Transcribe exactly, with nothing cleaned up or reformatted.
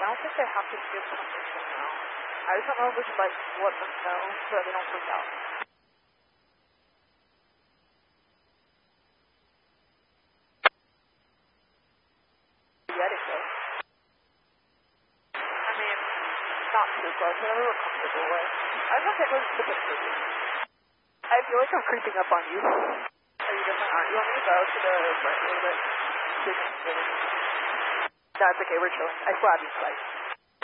I don't think they have to give permission now. I just don't know if we should, like, let them know so that they don't freak out. Yeti, though. I mean, not too close, whatever we're comfortable with. I don't think we're super creepy. I feel like I'm creeping up on you. Are you different? Aren't you? Want me to go to the right a little bit? That's okay, we're chilling. I still have you, like.